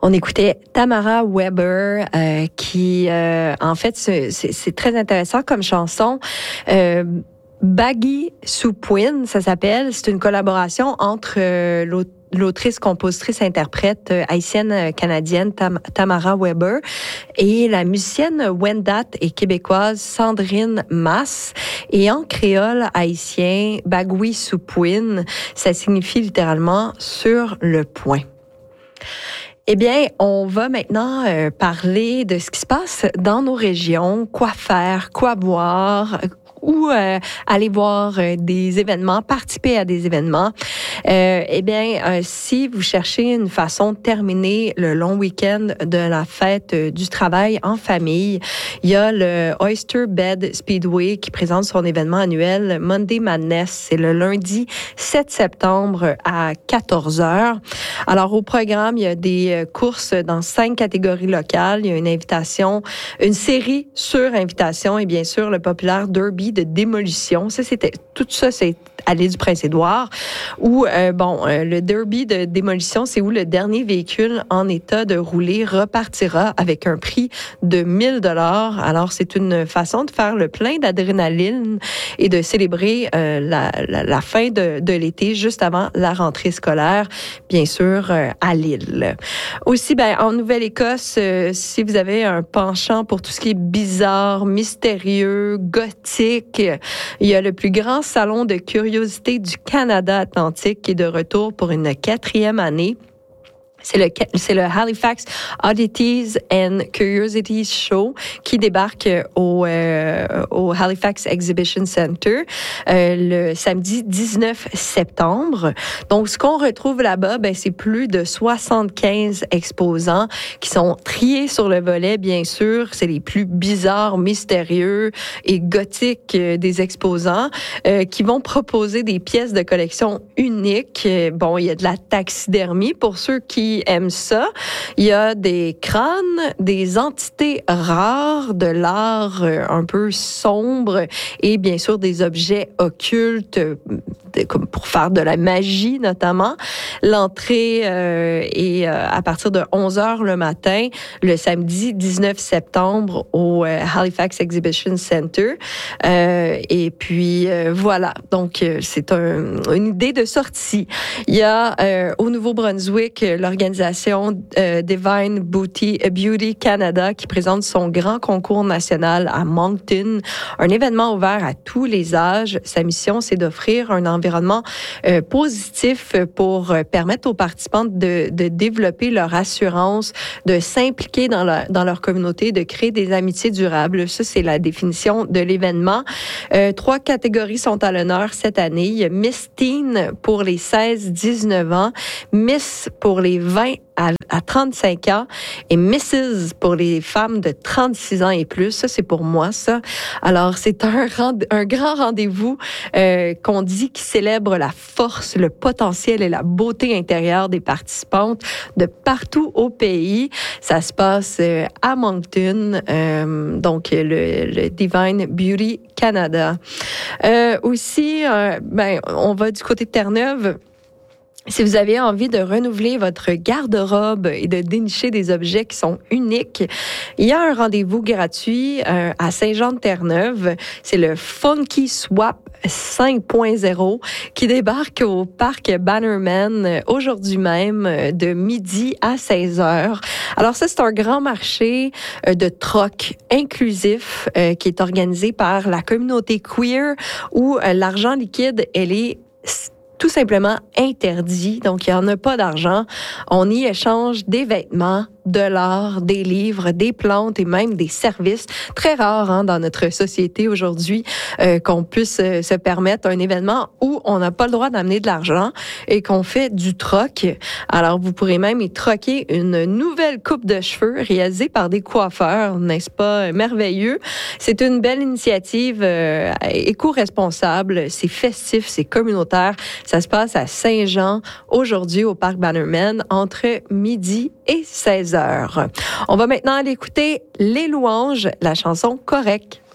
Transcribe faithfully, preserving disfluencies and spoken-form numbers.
On écoutait Tamara Weber, euh, qui, euh, en fait, c'est, c'est très intéressant comme chanson. Euh, Baggy Soupwin, ça s'appelle. C'est une collaboration entre euh, l'autre l'autrice, compositrice, interprète euh, haïtienne-canadienne Tam- Tamara Weber et la musicienne Wendat et québécoise Sandrine Masse. Et en créole haïtien, Bagui Soupwin, ça signifie littéralement sur le point. Eh bien, on va maintenant euh, parler de ce qui se passe dans nos régions, quoi faire, quoi boire, ou euh, aller voir euh, des événements, participer à des événements. Euh, eh bien, euh, si vous cherchez une façon de terminer le long week-end de la fête euh, du travail en famille, il y a le Oyster Bed Speedway qui présente son événement annuel Monday Madness. C'est le lundi sept septembre à quatorze heures. Alors, au programme, il y a des courses dans cinq catégories locales. Il y a une invitation, une série sur invitation et bien sûr le populaire Derby de démolition. Ça, c'était tout ça, c'est à l'île du Prince-Édouard, où euh, bon, euh, le derby de démolition, c'est où le dernier véhicule en état de rouler repartira avec un prix de mille dollars. Alors, c'est une façon de faire le plein d'adrénaline et de célébrer euh, la, la, la fin de, de l'été, juste avant la rentrée scolaire, bien sûr, euh, à Lille. Aussi, ben, en Nouvelle-Écosse, euh, si vous avez un penchant pour tout ce qui est bizarre, mystérieux, gothique, il y a le plus grand salon de curiosité du Canada Atlantique qui est de retour pour une quatrième année. C'est le, c'est le Halifax Oddities and Curiosities Show qui débarque au, euh, au Halifax Exhibition Center euh, le samedi dix-neuf septembre. Donc, ce qu'on retrouve là-bas, ben, c'est plus de soixante-quinze exposants qui sont triés sur le volet, bien sûr. C'est les plus bizarres, mystérieux et gothiques euh, des exposants euh, qui vont proposer des pièces de collection uniques. Bon, il y a de la taxidermie pour ceux qui aiment ça. Il y a des crânes, des entités rares, de l'art un peu sombre et bien sûr des objets occultes comme pour faire de la magie notamment. L'entrée euh, est euh, à partir de onze heures le matin, le samedi dix-neuf septembre au euh, Halifax Exhibition Center. Euh, et puis euh, voilà, donc euh, c'est un, une idée de sortie. Il y a euh, au Nouveau-Brunswick l'organisation euh, Divine Beauty, Beauty Canada qui présente son grand concours national à Moncton, un événement ouvert à tous les âges. Sa mission, c'est d'offrir un environnement euh, positif pour euh, permettre aux participants de, de développer leur assurance, de s'impliquer dans, la, dans leur communauté, de créer des amitiés durables. Ça, c'est la définition de l'événement. Euh, trois catégories sont à l'honneur cette année. Il y a Miss Teen pour les seize dix-neuf ans, Miss pour les vingt à, à trente-cinq ans et missus pour les femmes de trente-six ans et plus. Ça, c'est pour moi, ça. Alors, c'est un, rend- un grand rendez-vous euh, qu'on dit qui célèbre la force, le potentiel et la beauté intérieure des participantes de partout au pays. Ça se passe euh, à Moncton, euh, donc le, le Divine Beauty Canada. Euh, aussi, euh, ben, on va du côté de Terre-Neuve. Si vous avez envie de renouveler votre garde-robe et de dénicher des objets qui sont uniques, il y a un rendez-vous gratuit euh, à Saint-Jean-de-Terre-Neuve. C'est le Funky Swap cinq point zéro qui débarque au parc Bannerman aujourd'hui même de midi à seize heures. Alors ça, c'est un grand marché de troc inclusif euh, qui est organisé par la communauté queer où euh, l'argent liquide, elle est tout simplement interdit. Donc, il n'y en a pas d'argent. On y échange des vêtements, de l'art, des livres, des plantes et même des services. Très rare hein, dans notre société aujourd'hui euh, qu'on puisse euh, se permettre un événement où on n'a pas le droit d'amener de l'argent et qu'on fait du troc. Alors, vous pourrez même y troquer une nouvelle coupe de cheveux réalisée par des coiffeurs. N'est-ce pas merveilleux? C'est une belle initiative euh, éco-responsable. C'est festif, c'est communautaire. Ça se passe à Saint-Jean aujourd'hui au parc Bannerman entre midi et seize heures. On va maintenant aller écouter Les Louanges, la chanson Correct.